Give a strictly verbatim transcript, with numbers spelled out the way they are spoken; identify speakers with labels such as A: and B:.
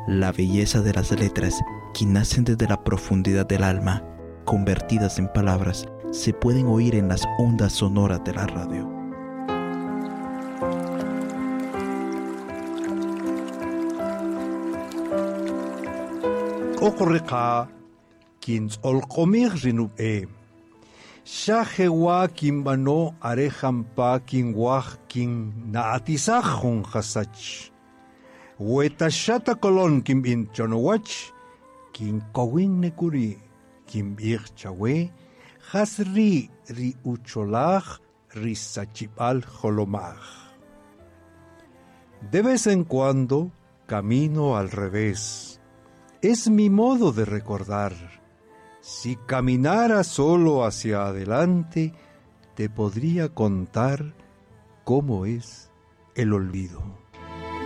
A: La belleza de las letras, que nacen desde la profundidad del alma, convertidas en palabras, se pueden oír en las ondas sonoras de la radio.
B: Okoreka kins olkomir rinube. Shahewa kimbano arehampa kinwah kin naatisahun hasach. Wetashata kolon kim in chonowach kin kowin nekuri kim ir chawe hasri ri ucholach ri sachipal holomach. De vez en cuando camino al revés. Es mi modo de recordar. Si caminara solo hacia adelante, te podría contar cómo es el olvido.